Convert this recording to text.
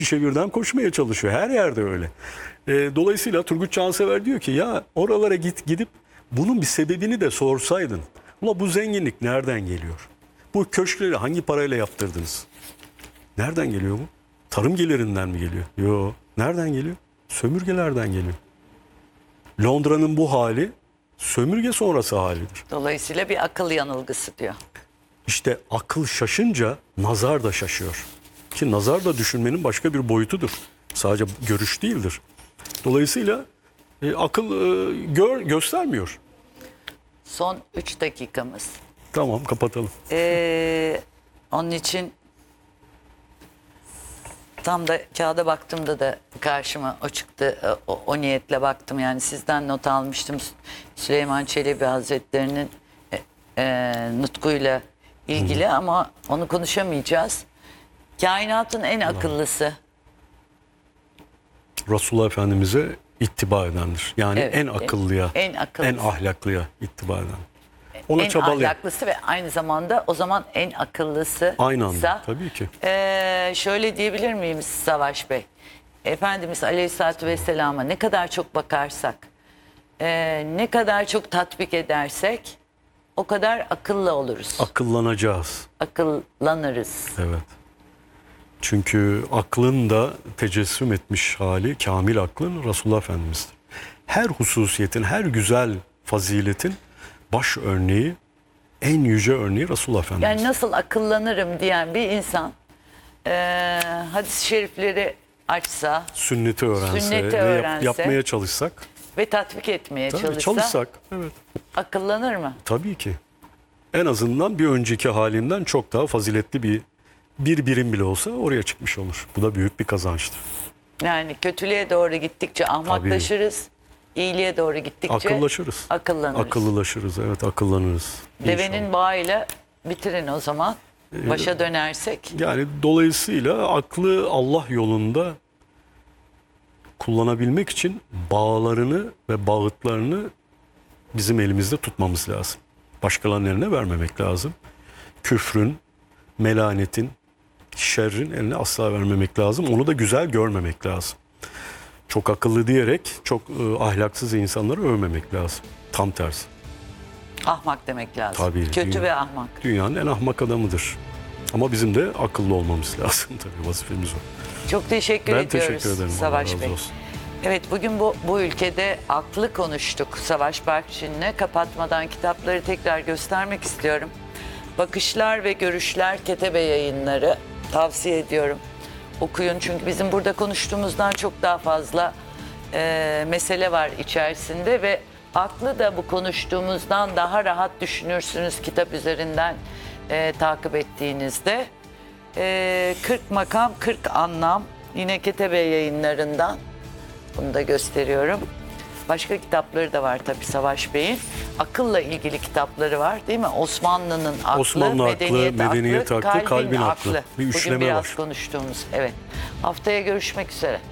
işe birden koşmaya çalışıyor. Her yerde öyle. Dolayısıyla Turgut Cansever diyor ki ya oralara gidip bunun bir sebebini de sorsaydın. Ula bu zenginlik nereden geliyor? Bu köşkleri hangi parayla yaptırdınız? Nereden geliyor bu? Tarım gelirinden mi geliyor? Yok. Nereden geliyor? Sömürgelerden geliyor. Londra'nın bu hali sömürge sonrası halidir. Dolayısıyla bir akıl yanılgısı diyor. İşte akıl şaşınca nazar da şaşıyor. Ki nazar da düşünmenin başka bir boyutudur. Sadece görüş değildir. Dolayısıyla akıl göstermiyor. Son 3 dakikamız. Tamam, kapatalım. Onun için tam da kağıda baktığımda da karşıma o çıktı. O niyetle baktım. Yani sizden not almıştım. Süleyman Çelebi Hazretleri'nin nutkuyla ilgili ama onu konuşamayacağız. Kainatın en akıllısı. Resulullah Efendimiz'e ittiba edendir. Yani Evet, en akıllıya, en ahlaklıya ittiba eden. Ona en çabalayan. ahlaklısı ve aynı zamanda o zaman en akıllısı. Aynı anda tabii ki. Şöyle diyebilir miyim Savaş Bey? Efendimiz Aleyhisselatü Vesselam'a ne kadar çok bakarsak, ne kadar çok tatbik edersek o kadar akıllı oluruz. Akıllanacağız. Akıllanırız. Evet. Çünkü aklın da tecessüm etmiş hali, kamil aklın Resulullah Efendimiz'dir. Her hususiyetin, her güzel faziletin baş örneği, en yüce örneği Resulullah Efendimiz. Yani nasıl akıllanırım diyen bir insan hadis-i şerifleri açsa, sünneti öğrense, öğrense yapmaya çalışsak. ve tatbik etmeye Tabii, çalışsak, evet. akıllanır mı? Tabii ki. En azından bir önceki halinden çok daha faziletli bir birim bile olsa oraya çıkmış olur. Bu da büyük bir kazançtır. Yani kötülüğe doğru gittikçe ahmaklaşırız. İyiliğe doğru gittikçe akıllaşırız. Akıllanırız. Akıllılaşırız, evet, akıllanırız. Devenin İnşallah. bağıyla bitirin o zaman. Başa dönersek. Yani dolayısıyla aklı Allah yolunda kullanabilmek için bağlarını ve bağıtlarını bizim elimizde tutmamız lazım. Başkalarının eline vermemek lazım. Küfrün, melanetin, şerrin eline asla vermemek lazım. Onu da güzel görmemek lazım. Çok akıllı diyerek çok ahlaksız insanları övmemek lazım. Tam tersi. Ahmak demek lazım. Tabii, Kötü ve ahmak. Dünyanın en ahmak adamıdır. Ama bizim de akıllı olmamız lazım tabii, vazifemiz o. Çok teşekkür Ben ediyoruz teşekkür ederim. Savaş Allah razı Bey. olsun. Evet, bugün bu ülkede aklı konuştuk Savaş Berkçin'le. Kapatmadan kitapları tekrar göstermek istiyorum. Bakışlar ve Görüşler Ketebe Yayınları, tavsiye ediyorum. Okuyun çünkü bizim burada konuştuğumuzdan çok daha fazla mesele var içerisinde ve aklı da bu konuştuğumuzdan daha rahat düşünürsünüz kitap üzerinden takip ettiğinizde. 40 makam 40 anlam, yine Ketebe Yayınlarından, bunu da gösteriyorum. Başka kitapları da var tabii Savaş Bey'in. Akılla ilgili kitapları var değil mi? Osmanlı'nın aklı, Osmanlı aklı, medeniyet aklı, kalbin aklı. Bir Bugün üçleme biraz var. konuştuğumuz. Evet. Haftaya görüşmek üzere.